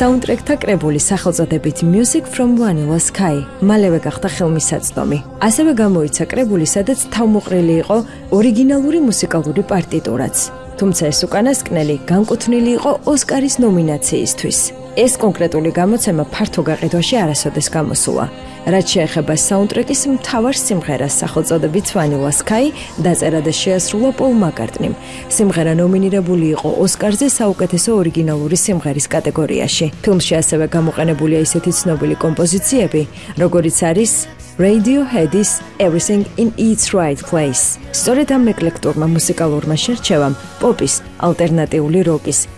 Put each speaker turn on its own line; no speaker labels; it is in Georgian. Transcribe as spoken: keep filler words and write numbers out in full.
საუნდტრეკთა კრებული სახელწოდებით Music from Vanilla Sky მალევე გახდა ხელმისაწვდომი. ასევე გამოიცა კრებული, სადაც თავმოყრილი იყო ორიგინალური მუსიკალური პარტიტურაც. თუმცა ეს უკანასკნელი განკუთვნილი იყო ოსკარის ნომინაციისთვის. ეს კონკრეტული გამოცემა ფართო გაყიდვაში არასოდეს გამოსულა. რაც შეეხება საუნდტრეკის მთავარ სიმღერას სახელწოდებით Vanilla Sky, დაწერა და შეასრულა პოლ მაკარტნიმ. სიმღერა ნომინირებული იყო ოსკარზე საუკეთესო ორიგინალური სიმღერის კატეგორიაში. ფილმში ასევე გამოყენებულია ისეთი ცნობილი კომპოზიციები, როგორიც არის Radiohead's Everything in its Right Place. სწორედ ამ ეკლექტურმა მუსიკალურმა შერჩევამ პოპის, ალტერნატიული როკის